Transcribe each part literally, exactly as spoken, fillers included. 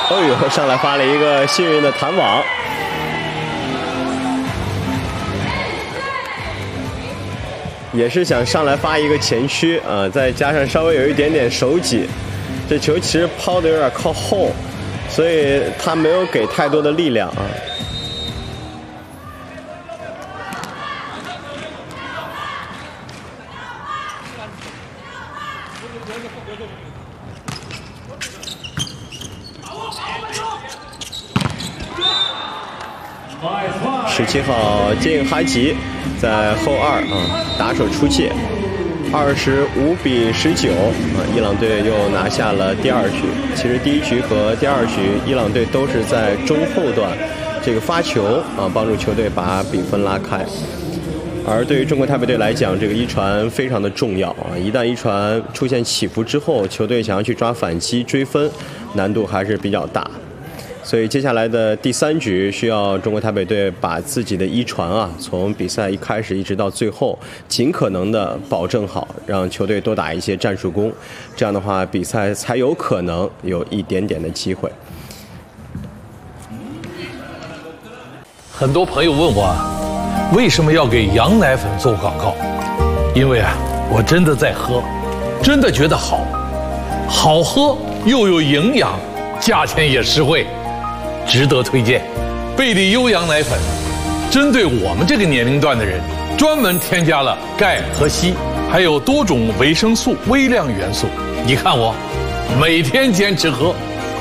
哦呦，上来发了一个幸运的弹网。也是想上来发一个前屈啊，再加上稍微有一点点手挤，这球其实抛的有点靠后，所以他没有给太多的力量啊。十七号金哈吉在后二啊，打手出界，二十五比十九啊，伊朗队又拿下了第二局。其实第一局和第二局，伊朗队都是在中后段这个发球啊，帮助球队把比分拉开。而对于中国台北队来讲，这个一传非常的重要啊！一旦一传出现起伏之后，球队想要去抓反击追分，难度还是比较大。所以接下来的第三局需要中国台北队把自己的一传啊，从比赛一开始一直到最后，尽可能的保证好，让球队多打一些战术攻，这样的话比赛才有可能有一点点的机会。 很多朋友问我，为什么要给羊奶粉做广告？因为啊，我真的在喝，真的觉得好，好喝又有营养，价钱也实惠。值得推荐，贝利优羊奶粉，针对我们这个年龄段的人，专门添加了钙和硒，还有多种维生素、微量元素。你看我，每天坚持喝。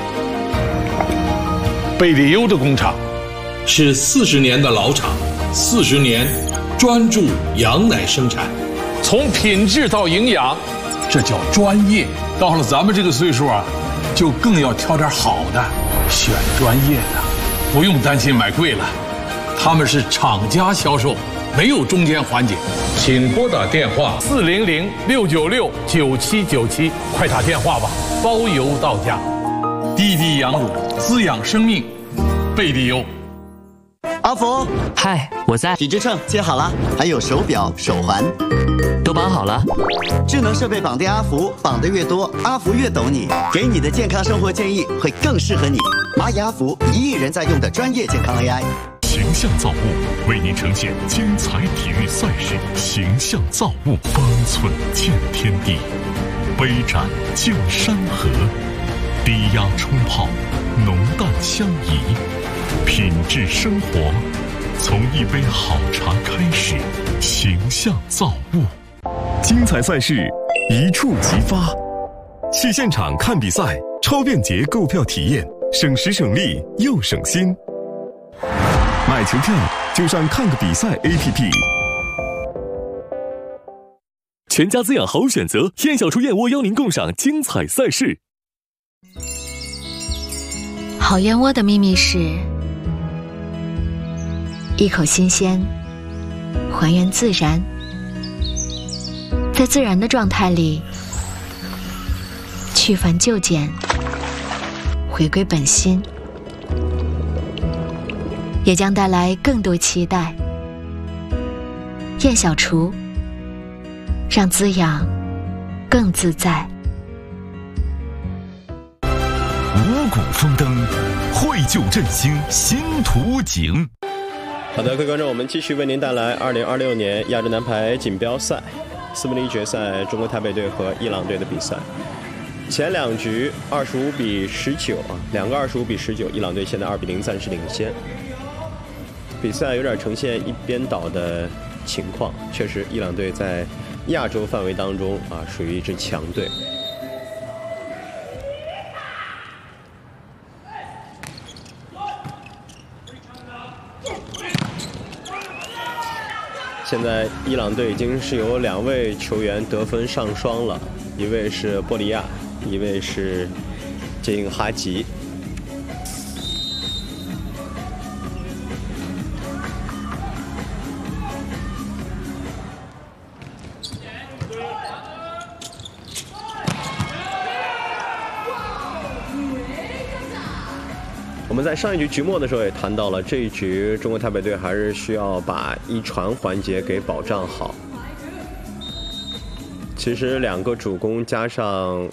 贝利优的工厂是四十年的老厂，四十年专注羊奶生产，从品质到营养，这叫专业。到了咱们这个岁数啊，就更要挑点好的。选专业的，不用担心买贵了，他们是厂家销售，没有中间环节。请拨打电话四零零六九六九七九七，快打电话吧，包邮到家。滴滴羊乳滋养生命，贝利优。 阿福， 嗨，我在。 体脂秤接好了，还有手表、手环， 都绑好了。 智能设备绑定阿福，绑得越多，阿福越懂你，给你的健康生活建议会更适合你。蚂蚁阿福，一亿人在用的专业健康 A I。 形象造物为您呈现精彩体育赛事，形象造物，方寸见天地，杯盏见山河，低压冲泡，浓淡相宜。品质生活，从一杯好茶开始。形象造物，精彩赛事一触即发。去现场看比赛，超便捷购票体验，省时省力又省心。买球票就上看个比赛 A P P。全家滋养好选择，燕小厨燕窝邀您共赏精彩赛事。 好燕窝的秘密是一口新鲜，还原自然，在自然的状态里去繁就简，回归本心，也将带来更多期待。燕小厨，让滋养更自在。 五谷丰登，绘就振兴新图景。 好的，各位观众，我们继续为您带来二零二六年亚洲男排锦标赛四分之一决赛，中国台北队和伊朗队的比赛。前两局二十五比十九啊，两个二十五比十九，伊朗队现在二比零暂时领先。比赛有点呈现一边倒的情况，确实，伊朗队在亚洲范围当中啊，属于一支强队。现在伊朗队已经是有两位球员得分上双了，一位是波利亚，一位是杰因哈吉。我们在上一局局末的时候也谈到了，这一局中国台北队还是需要把一传环节给保障好。其实两个主攻加上